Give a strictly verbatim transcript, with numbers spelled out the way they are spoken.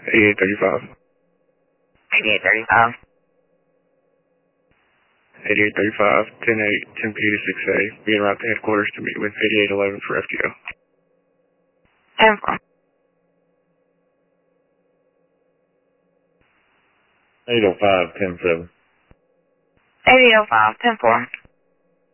eighty-eight thirty-five. eighty-eight thirty-five. eighty-eight thirty-five, ten eight, ten P to six A. Being around the headquarters to meet with eighty-eight eleven for F T O. ten four. eight oh five, ten seven. eight oh five, ten four.